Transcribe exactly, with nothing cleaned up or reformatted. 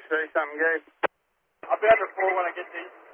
say something, Gabe? I'll be out before when I get these.